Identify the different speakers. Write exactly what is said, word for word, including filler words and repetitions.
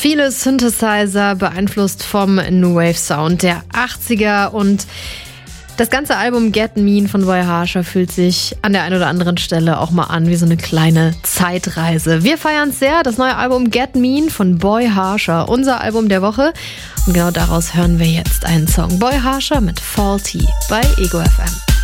Speaker 1: Viele Synthesizer beeinflusst vom New Wave Sound der achtziger und das ganze Album Get Mean von Boy Harsher fühlt sich an der einen oder anderen Stelle auch mal an wie so eine kleine Zeitreise. Wir feiern es sehr, das neue Album Get Mean von Boy Harsher, unser Album der Woche. Und genau daraus hören wir jetzt einen Song. Boy Harsher mit Faulty bei Ego F M.